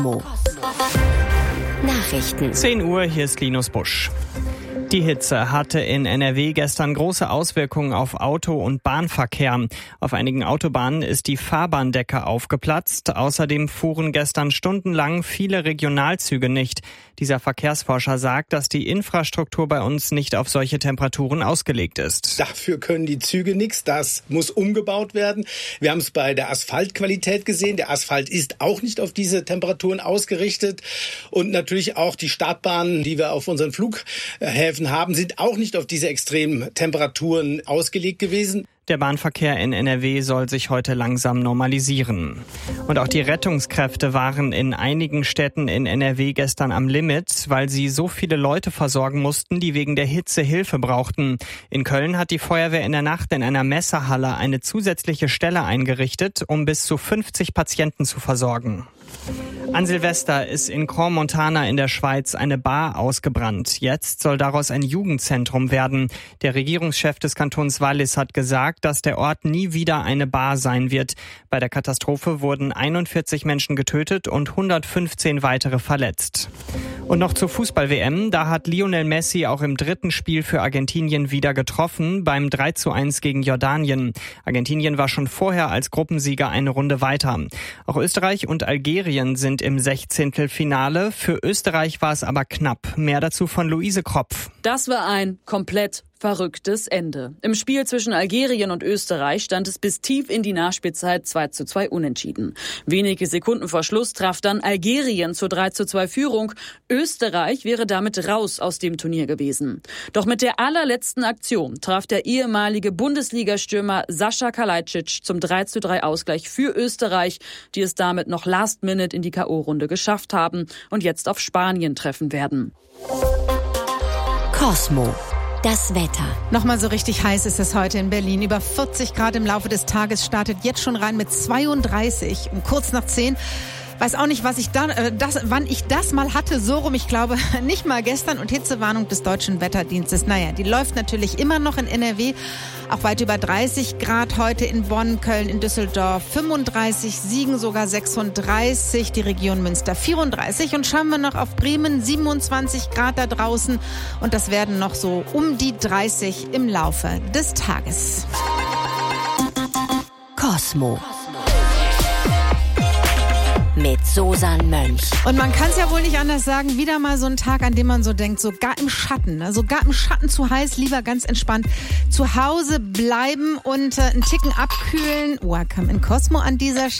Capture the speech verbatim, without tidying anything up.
Nachrichten. zehn Uhr, hier ist Linus Busch. Die Hitze hatte in N R W gestern große Auswirkungen auf Auto- und Bahnverkehr. Auf einigen Autobahnen ist die Fahrbahndecke aufgeplatzt. Außerdem fuhren gestern stundenlang viele Regionalzüge nicht. Dieser Verkehrsforscher sagt, dass die Infrastruktur bei uns nicht auf solche Temperaturen ausgelegt ist. Dafür können die Züge nichts. Das muss umgebaut werden. Wir haben es bei der Asphaltqualität gesehen. Der Asphalt ist auch nicht auf diese Temperaturen ausgerichtet. Und natürlich auch die Startbahnen, die wir auf unseren Flughäfen haben, sind auch nicht auf diese extremen Temperaturen ausgelegt gewesen. Der Bahnverkehr in N R W soll sich heute langsam normalisieren. Und auch die Rettungskräfte waren in einigen Städten in N R W gestern am Limit, weil sie so viele Leute versorgen mussten, die wegen der Hitze Hilfe brauchten. In Köln hat die Feuerwehr in der Nacht in einer Messehalle eine zusätzliche Stelle eingerichtet, um bis zu fünfzig Patienten zu versorgen. An Silvester ist in Crans-Montana in der Schweiz eine Bar ausgebrannt. Jetzt soll daraus ein Jugendzentrum werden. Der Regierungschef des Kantons Wallis hat gesagt, dass der Ort nie wieder eine Bar sein wird. Bei der Katastrophe wurden einundvierzig Menschen getötet und hundertfünfzehn weitere verletzt. Und noch zur Fußball-W M. Da hat Lionel Messi auch im dritten Spiel für Argentinien wieder getroffen, beim drei zu eins gegen Jordanien. Argentinien war schon vorher als Gruppensieger eine Runde weiter. Auch Österreich und Algerien sind im Sechzehntelfinale. Für Österreich war es aber knapp. Mehr dazu von Luise Kropf. Das war ein komplett verrücktes Ende. Im Spiel zwischen Algerien und Österreich stand es bis tief in die Nachspielzeit zwei zu zwei unentschieden. Wenige Sekunden vor Schluss traf dann Algerien zur drei zu zwei Führung. Österreich wäre damit raus aus dem Turnier gewesen. Doch mit der allerletzten Aktion traf der ehemalige Bundesligastürmer Sascha Kalajdzic zum drei zu drei Ausgleich für Österreich, die es damit noch last minute in die K O-Runde geschafft haben und jetzt auf Spanien treffen werden. Cosmo. Das Wetter. Nochmal so richtig heiß ist es heute in Berlin. Über vierzig Grad im Laufe des Tages, startet jetzt schon rein mit zweiunddreißig um kurz nach zehn. Weiß auch nicht, was ich da, äh, das, wann ich das mal hatte, so rum. Ich glaube, nicht mal gestern. Und Hitzewarnung des Deutschen Wetterdienstes. Naja, die läuft natürlich immer noch in N R W. Auch weit über dreißig Grad heute in Bonn, Köln, in Düsseldorf fünfunddreißig, Siegen sogar sechsunddreißig, die Region Münster vierunddreißig. Und schauen wir noch auf Bremen, siebenundzwanzig Grad da draußen. Und das werden noch so um die dreißig im Laufe des Tages. Cosmo. Mit Susan Mönch. Und man kann es ja wohl nicht anders sagen, wieder mal so ein Tag, an dem man so denkt, sogar im Schatten, ne? Sogar im Schatten zu heiß, lieber ganz entspannt zu Hause bleiben und äh, einen Ticken abkühlen. Welcome in Cosmo an dieser Stelle.